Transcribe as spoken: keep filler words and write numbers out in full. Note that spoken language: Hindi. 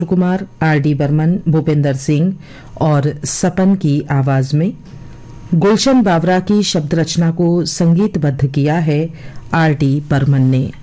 कुमार, आर डी बर्मन, भूपेंद्र सिंह और सपन की आवाज में। गुलशन बावरा की शब्द रचना को संगीतबद्ध किया है आर डी बर्मन ने।